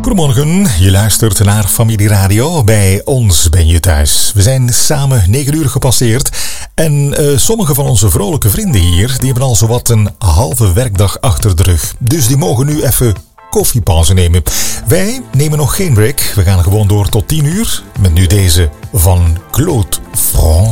Goedemorgen, je luistert naar Familie Radio. Bij ons ben je thuis. We zijn samen 9 uur gepasseerd. En sommige van onze vrolijke vrienden hier, die hebben al zowat een halve werkdag achter de rug. Dus die mogen nu even koffiepauze nemen. Wij nemen nog geen break. We gaan gewoon door tot 10 uur. Met nu deze van Claude France.